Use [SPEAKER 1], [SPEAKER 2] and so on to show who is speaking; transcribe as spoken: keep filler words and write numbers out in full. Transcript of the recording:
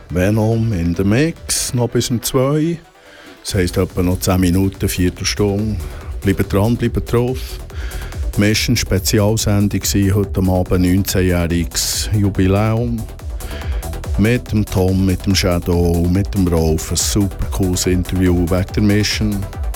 [SPEAKER 1] Venom in der Mix, noch bis um zwei. Das heisst etwa noch zehn Minuten, Viertelstunde. Bleibt dran, bleibt drauf. Mission Spezialsendung war heute Abend neunzehnjähriges Jubiläum. Mit dem Tom, mit dem Shadow, mit dem Rolf. Ein super cooles Interview wegen der Mission.